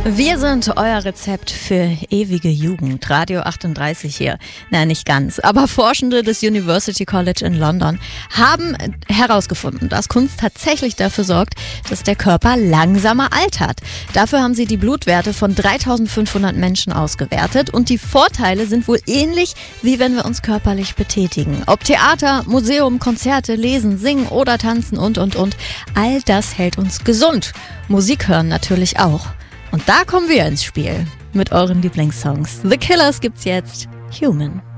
Wir sind euer Rezept für ewige Jugend. Radio 38 hier. Na, nicht ganz. Aber Forschende des University College in London haben herausgefunden, dass Kunst tatsächlich dafür sorgt, dass der Körper langsamer altert. Dafür haben sie die Blutwerte von 3500 Menschen ausgewertet und die Vorteile sind wohl ähnlich, wie wenn wir uns körperlich betätigen. Ob Theater, Museum, Konzerte, Lesen, Singen oder Tanzen und. All das hält uns gesund. Musik hören natürlich auch. Und da kommen wir ins Spiel mit euren Lieblingssongs. The Killers gibt's jetzt. Human.